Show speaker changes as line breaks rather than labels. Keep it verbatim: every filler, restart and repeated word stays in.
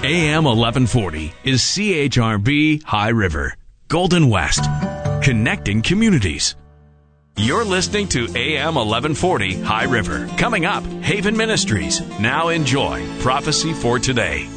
A M eleven forty is C H R B High River, Golden West, connecting communities. You're listening to A M eleven forty High River. Coming up, Haven Ministries. Now enjoy Prophecy for Today.